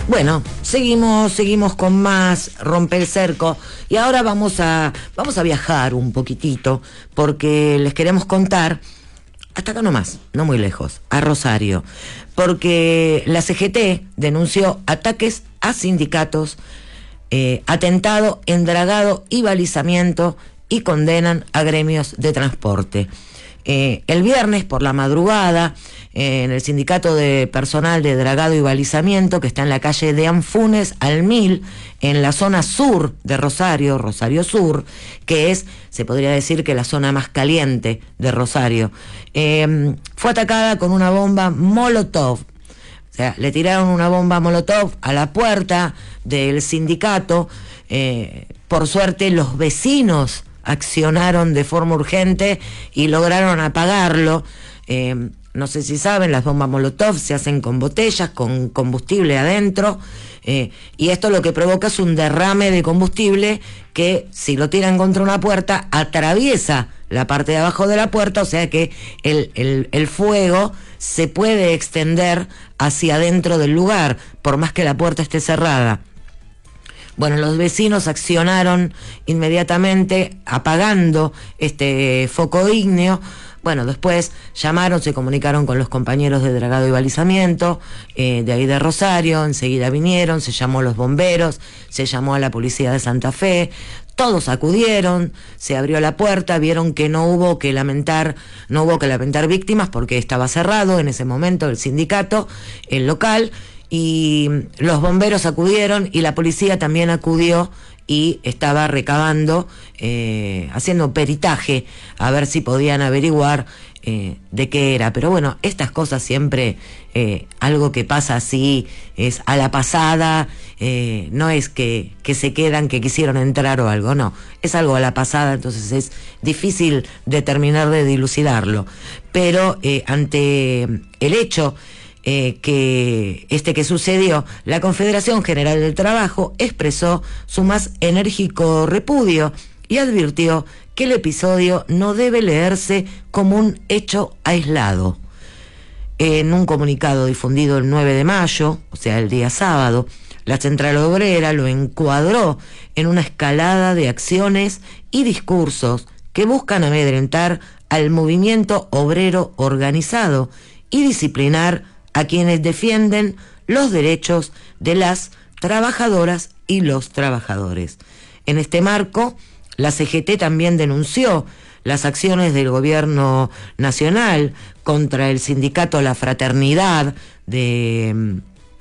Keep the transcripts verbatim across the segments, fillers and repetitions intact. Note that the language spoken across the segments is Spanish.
Bueno, seguimos, seguimos con más Rompe el Cerco y ahora vamos a, vamos a viajar un poquitito porque les queremos contar, hasta acá nomás, no muy lejos, a Rosario, porque la C G T denunció ataques a sindicatos, eh, atentado, endragado y balizamiento y condenan a gremios de transporte. Eh, el viernes por la madrugada, eh, en el sindicato de personal de dragado y balizamiento, que está en la calle de Anfunes al Mil, en la zona sur de Rosario, Rosario Sur, que es, se podría decir que la zona más caliente de Rosario, eh, fue atacada con una bomba Molotov. O sea, le tiraron una bomba Molotov a la puerta del sindicato. Eh, por suerte los vecinos accionaron de forma urgente y lograron apagarlo. Eh, no sé si saben, las bombas Molotov se hacen con botellas, con combustible adentro, eh, y esto lo que provoca es un derrame de combustible que, si lo tiran contra una puerta, atraviesa la parte de abajo de la puerta, o sea que el, el, el fuego se puede extender hacia adentro del lugar, por más que la puerta esté cerrada. Bueno, los vecinos accionaron inmediatamente apagando este foco ígneo. Bueno, después llamaron, se comunicaron con los compañeros de dragado y balizamiento eh, de ahí de Rosario, enseguida vinieron, se llamó a los bomberos, se llamó a la policía de Santa Fe, todos acudieron, se abrió la puerta, vieron que no hubo que lamentar, no hubo que lamentar víctimas porque estaba cerrado en ese momento el sindicato, el local, y los bomberos acudieron y la policía también acudió y estaba recabando, eh, haciendo peritaje a ver si podían averiguar eh, de qué era. Pero bueno, estas cosas siempre, eh, algo que pasa así, es a la pasada, eh, no es que, que se quedan, que quisieron entrar o algo, no, es algo a la pasada, entonces es difícil de terminar de dilucidarlo. Pero eh, ante el hecho Eh, que este que sucedió, la Confederación General del Trabajo expresó su más enérgico repudio y advirtió que el episodio no debe leerse como un hecho aislado. En un comunicado difundido el nueve de mayo, o sea, el día sábado, la Central Obrera lo encuadró en una escalada de acciones y discursos que buscan amedrentar al movimiento obrero organizado y disciplinar a quienes defienden los derechos de las trabajadoras y los trabajadores. En este marco, la C G T también denunció las acciones del gobierno nacional contra el sindicato La Fraternidad de,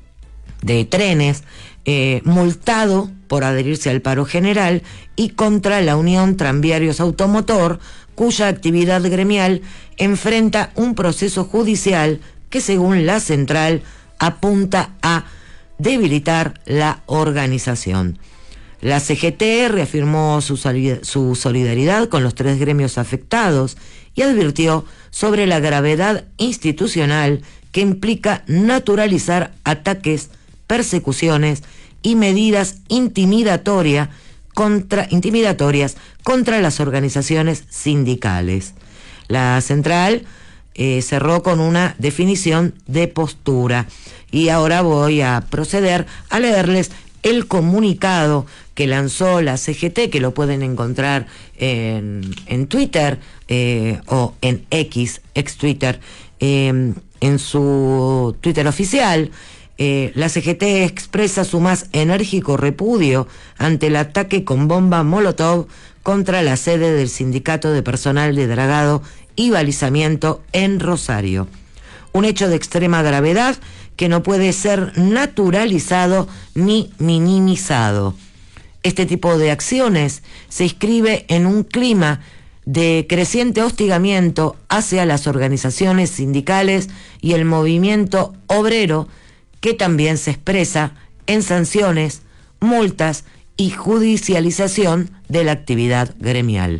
de trenes, eh, multado por adherirse al paro general, y contra la Unión Tranviarios Automotor, cuya actividad gremial enfrenta un proceso judicial que, según la central, apunta a debilitar la organización. La C G T reafirmó su, su solidaridad con los tres gremios afectados y advirtió sobre la gravedad institucional que implica naturalizar ataques, persecuciones y medidas intimidatoria contra, intimidatorias contra las organizaciones sindicales. La central Eh, cerró con una definición de postura y ahora voy a proceder a leerles el comunicado que lanzó la C G T, que lo pueden encontrar en, en Twitter eh, o en X, ex Twitter, eh, en su Twitter oficial. Eh, la C G T expresa su más enérgico repudio ante el ataque con bomba Molotov contra la sede del Sindicato de Personal de Dragado y Balizamiento en Rosario. Un hecho de extrema gravedad que no puede ser naturalizado ni minimizado. Este tipo de acciones se inscribe en un clima de creciente hostigamiento hacia las organizaciones sindicales y el movimiento obrero, que también se expresa en sanciones, multas y judicialización de la actividad gremial.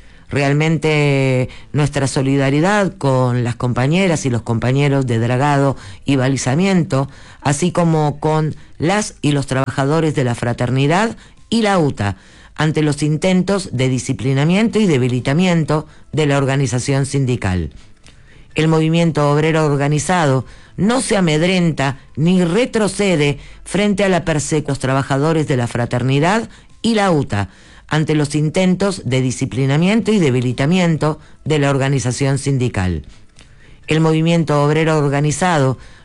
Realmente nuestra solidaridad con las compañeras y los compañeros de dragado y balizamiento, así como con las y los trabajadores de la Fraternidad y la U T A, ante los intentos de disciplinamiento y debilitamiento de la organización sindical. El movimiento obrero organizado no se amedrenta ni retrocede frente a la persecución de los trabajadores de la fraternidad y la U T A ante los intentos de disciplinamiento y debilitamiento de la organización sindical. El movimiento obrero organizado